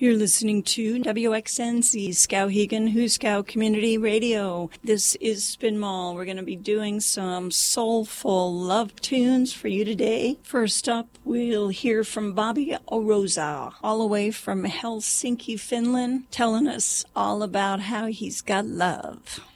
You're listening to WXNC Skowhegan Huskow Community Radio. This is Spin Mall. We're going to be doing some soulful love tunes for you today. First up, we'll hear from Bobby Oroza, all the way from Helsinki, Finland, telling us all about how he's got love.